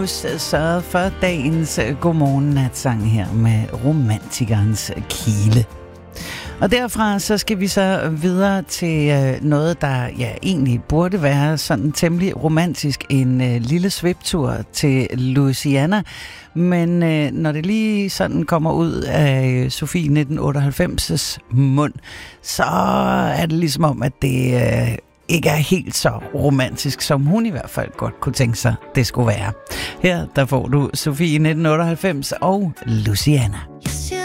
Sørget for dagens godmorgen-natsang her med romantikernes kile. Og derfra så skal vi så videre til noget, der egentlig burde være sådan temmelig romantisk. En lille sviptur til Louisiana. Men når det lige sådan kommer ud af Sofie 1998's mund, så er det ligesom om, at det ikke er helt så romantisk, som hun i hvert fald godt kunne tænke sig, det skulle være. Her der får du Sofie 1998 og Louisiana.